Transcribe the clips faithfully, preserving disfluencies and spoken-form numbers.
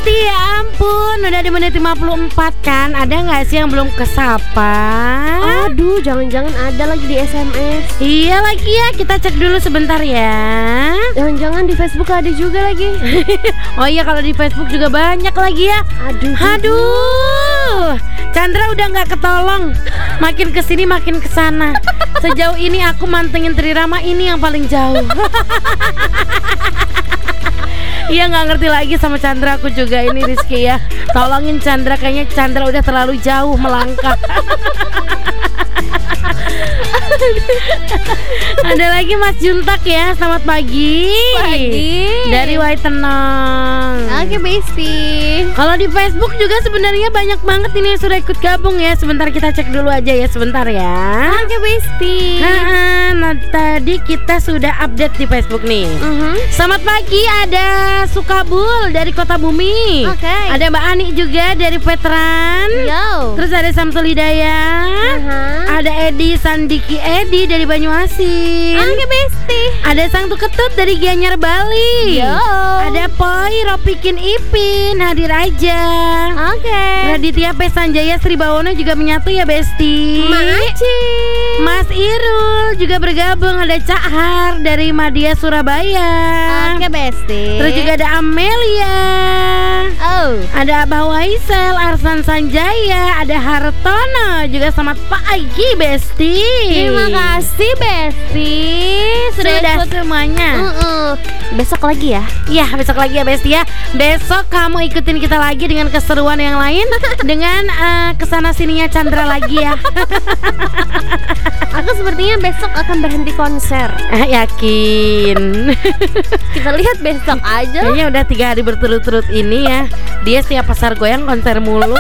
Besti, ya ampun, udah di menit lima puluh empat kan. Ada gak sih yang belum kesapa? Aduh, jangan-jangan ada lagi di S M S. Iya lagi ya, kita cek dulu sebentar ya. Jangan-jangan di Facebook ada juga lagi. Oh iya, kalau di Facebook juga banyak lagi ya. Aduh, Aduh, Chandra udah gak ketolong. Makin kesini makin kesana. Sejauh ini aku mantengin Trirama ini yang paling jauh. Iya, nggak ngerti lagi sama Chandra aku juga ini, Rizky ya. Tolongin Chandra, kayaknya Chandra udah terlalu jauh melangkah. Ada lagi Mas Juntak ya, selamat pagi. Pagi. Dari Waitenong. Oke, Besti. Kalau di Facebook juga sebenarnya banyak banget ini yang sudah ikut gabung ya. Sebentar kita cek dulu aja ya, sebentar ya. Oke, Besti. Nah, nah tadi kita sudah update di Facebook nih. Mhm. Selamat pagi, ada Sukabul dari Kota Bumi. Oke. Ada Mbak Ani juga dari Veteran. Yo. Terus ada Samsul Hidayah. Aha. Ada Edi Sandiki Edi dari Banyuasin. Oke, Besti. Ada Sang Tuketut dari Gianyar Bali. Yo. Ada Poi Ropikin Ipin hadir aja. Oke. Raditya P. Sanjaya Sri Bawono juga menyatu ya, Besti. Maci. Mas Irul juga bergabung. Ada Cak Har dari Madia Surabaya. Oke, Besti. Terus juga ada Amelia. Oh. Ada Abah Waisel, Arsan Sanjaya, ada Hartono juga. Selamat pagi, Besti. Terima kasih, Besti. Sudah, Sudah ikut semuanya. Uh-uh. Besok lagi ya. Ya, besok lagi ya, Besti ya. Besok kamu ikutin kita lagi dengan keseruan yang lain. Dengan uh, kesana sininya Chandra lagi ya. Aku sepertinya besok akan berhenti konser. Eh, yakin. Kita lihat besok aja. Kayaknya udah tiga hari berturut-turut ini ya. Dia setiap pasar goyang konser mulu.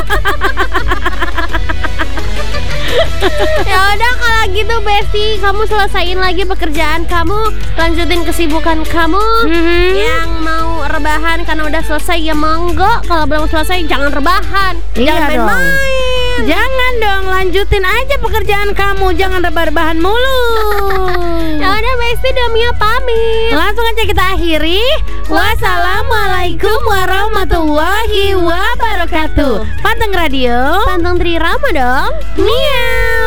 Ya udah, kalau gitu Besti, kamu selesain lagi pekerjaan kamu, lanjutin kesibukan kamu. Mhm. Yang mau rebahan karena udah selesai ya monggo. Kalau belum selesai jangan rebahan. Iya Jangan dong. main-main. Jangan dong, lanjutin aja pekerjaan kamu. Jangan rebah-rebahan mulu. Ya udah Besti, Domia pamit. Langsung aja kita akhiri. Wassalamualaikum warahmatullahi wabarakatuh. Panteng Radio, Panteng Trirama dong. Miau.